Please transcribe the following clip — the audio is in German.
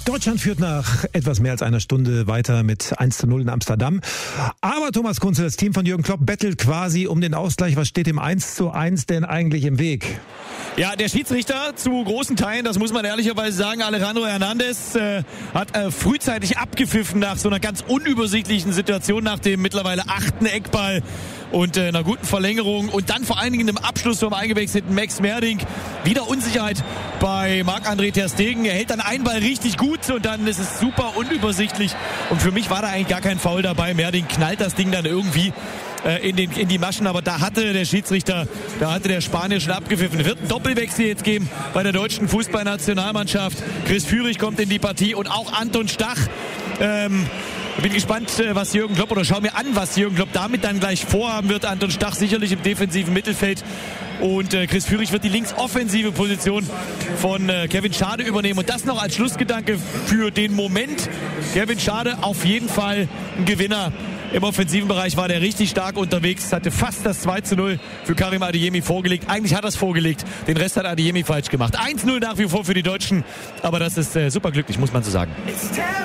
Deutschland führt nach etwas mehr als einer Stunde weiter mit 1:0 in Amsterdam. Aber Thomas Kunze, das Team von Jürgen Klopp bettelt quasi um den Ausgleich. Was steht dem 1:1 denn eigentlich im Weg? Ja, der Schiedsrichter zu großen Teilen, das muss man ehrlicherweise sagen, Alejandro Hernandez hat frühzeitig abgepfiffen nach so einer ganz unübersichtlichen Situation, nach dem mittlerweile 8. Eckball und einer guten Verlängerung und dann vor allen Dingen im Abschluss vom eingewechselten Max Merdink. Wieder Unsicherheit bei Marc-André ter Stegen. Er hält dann einen Ball richtig gut und dann ist es super unübersichtlich. Und für mich war da eigentlich gar kein Foul dabei. Merdink knallt das Ding dann irgendwie in die Maschen, aber da hatte der Schiedsrichter, der Spanier schon abgepfiffen. Es wird einen Doppelwechsel jetzt geben bei der deutschen Fußballnationalmannschaft. Chris Führig kommt in die Partie und auch Anton Stach. Bin gespannt, was Jürgen Klopp, oder schau mir an, was Jürgen Klopp damit dann gleich vorhaben wird. Anton Stach sicherlich im defensiven Mittelfeld und Chris Führig wird die linksoffensive Position von Kevin Schade übernehmen. Und das noch als Schlussgedanke für den Moment. Kevin Schade auf jeden Fall ein Gewinner. Im offensiven Bereich war der richtig stark unterwegs, hatte fast das 2:0 für Karim Adeyemi vorgelegt. Eigentlich hat er es vorgelegt, den Rest hat Adeyemi falsch gemacht. 1:0 nach wie vor für die Deutschen, aber das ist super glücklich, muss man so sagen.